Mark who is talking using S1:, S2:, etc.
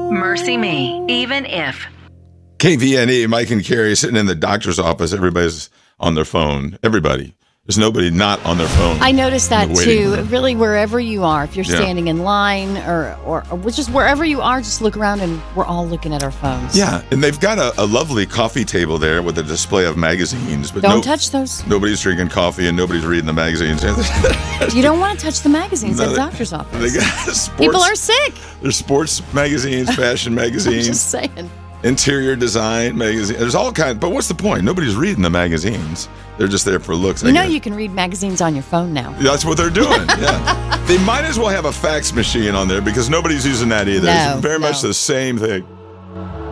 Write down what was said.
S1: Mercy me, even if.
S2: KVNE, Mike and Carrie sitting in the doctor's office. Everybody's on their phone. Everybody. There's nobody not on their phone.
S3: I noticed that
S2: in the waiting
S3: too.
S2: room.
S3: Really, wherever you are, if you're standing in line or just wherever you are, just look around and we're all looking at our phones.
S2: Yeah, and they've got a lovely coffee table there with a display of magazines. But
S3: Don't touch those.
S2: Nobody's drinking coffee and nobody's reading the magazines.
S3: You don't want to touch the magazines at the doctor's
S2: They
S3: office.
S2: got sports,
S3: People are sick.
S2: There's sports magazines, fashion
S3: I'm
S2: magazines,
S3: just saying.
S2: interior design magazines. There's all kinds. But what's the point? Nobody's reading the magazines. They're just there for looks.
S3: You know you can read magazines on your phone now.
S2: That's what they're doing. Yeah. They might as well have a fax machine on there because nobody's using that either.
S3: No,
S2: It's very
S3: no.
S2: much the same thing.